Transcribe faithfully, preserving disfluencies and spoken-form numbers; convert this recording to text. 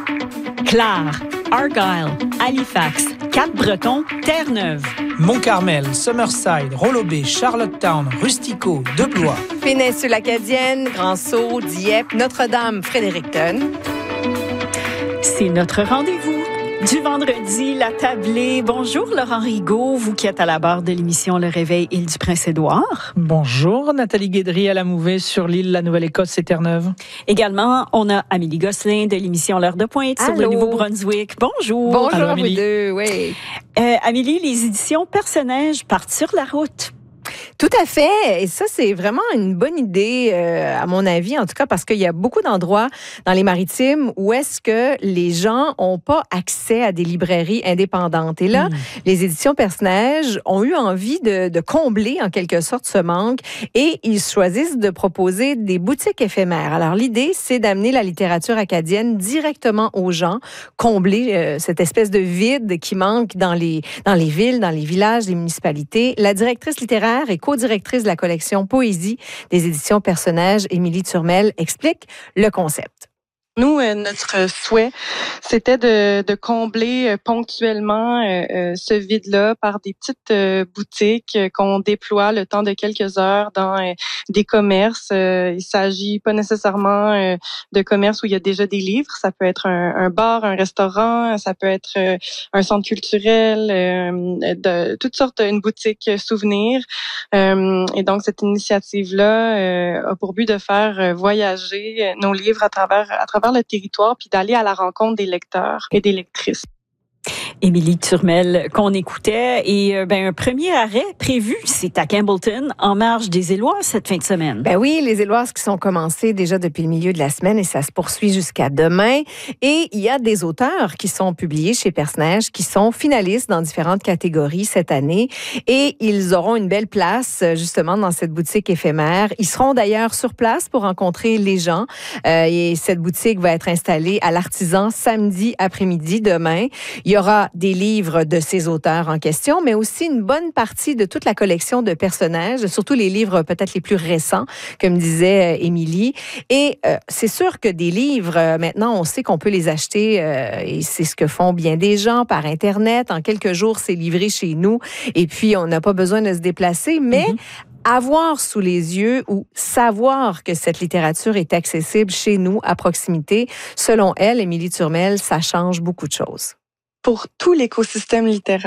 Clare, Argyle, Halifax, Cap-Breton, Terre-Neuve, Mont-Carmel, Summerside, Rollo-Bay, Charlottetown, Rustico, Deblois, Péninsule Acadienne, Grand-Sault, Dieppe, Notre-Dame, Fredericton. C'est notre rendez-vous du vendredi, la tablée. Bonjour Laurent Rigaud, vous qui êtes à la barre de l'émission Le Réveil Île-du-Prince-Édouard. Bonjour Nathalie Guédry à la Mouvée sur l'île La Nouvelle-Écosse et Terre-Neuve. Également, on a Amélie Gosselin de l'émission L'Heure de Pointe sur le Allô. Nouveau-Brunswick. Bonjour. Bonjour Allô, vous Amélie. deux, oui. Euh, Amélie, les éditions Personnages partent sur la route. Tout à fait. Et ça, c'est vraiment une bonne idée, euh, à mon avis, en tout cas, parce qu'il y a beaucoup d'endroits dans les Maritimes où est-ce que les gens n'ont pas accès à des librairies indépendantes. Et là, mmh. les éditions Personnages ont eu envie de, de combler, en quelque sorte, ce manque et ils choisissent de proposer des boutiques éphémères. Alors, l'idée, c'est d'amener la littérature acadienne directement aux gens, combler euh, cette espèce de vide qui manque dans les, dans les villes, dans les villages, les municipalités. La directrice littéraire et co-directrice de la collection Poésie des éditions Personnages, Émilie Turmel, explique le concept. Nous, euh, notre souhait, c'était de, de combler euh, ponctuellement euh, euh, ce vide-là par des petites euh, boutiques euh, qu'on déploie le temps de quelques heures dans euh, des commerces. Euh, il s'agit pas nécessairement euh, de commerces où il y a déjà des livres. Ça peut être un, un bar, un restaurant, ça peut être euh, un centre culturel, euh, de toutes sortes, une boutique souvenir. Euh, et donc, cette initiative-là euh, a pour but de faire voyager nos livres à travers à travers le territoire, puis d'aller à la rencontre des lecteurs et des lectrices. Émilie Turmel, qu'on écoutait. Et euh, ben, un premier arrêt prévu, c'est à Campbellton, en marge des Éloises, cette fin de semaine. Ben oui, les Éloises qui sont commencées déjà depuis le milieu de la semaine et ça se poursuit jusqu'à demain. Et il y a des auteurs qui sont publiés chez Personnages, qui sont finalistes dans différentes catégories cette année. Et ils auront une belle place, justement, dans cette boutique éphémère. Ils seront d'ailleurs sur place pour rencontrer les gens. Euh, et cette boutique va être installée à l'Artisan samedi après-midi, demain. Il y aura des livres de ces auteurs en question, mais aussi une bonne partie de toute la collection de Personnages, surtout les livres peut-être les plus récents, comme disait euh, Émilie. Et euh, c'est sûr que des livres, euh, maintenant, on sait qu'on peut les acheter, euh, et c'est ce que font bien des gens par Internet. En quelques jours, c'est livré chez nous, et puis on n'a pas besoin de se déplacer, mais mm-hmm. avoir sous les yeux ou savoir que cette littérature est accessible chez nous, à proximité, selon elle, Émilie Turmel, ça change beaucoup de choses. Pour tout l'écosystème littéraire,